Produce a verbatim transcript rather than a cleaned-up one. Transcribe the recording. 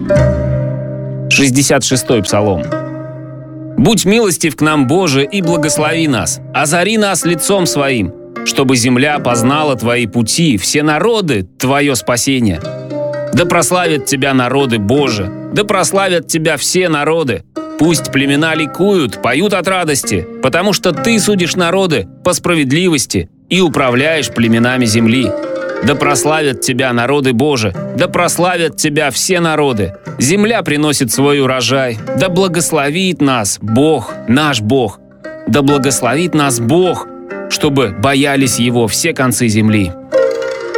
шестьдесят шестой Псалом. «Будь милостив к нам, Боже, и благослови нас, озари нас лицом Своим, чтобы земля познала Твои пути, все народы — Твое спасение. Да прославят Тебя народы, Боже, да прославят Тебя все народы. Пусть племена ликуют, поют от радости, потому что Ты судишь народы по справедливости и управляешь племенами земли. Да прославят Тебя народы, Боже, да прославят Тебя все народы. Земля приносит свой урожай. Да благословит нас Бог, наш Бог. Да благословит нас Бог, чтобы боялись Его все концы земли».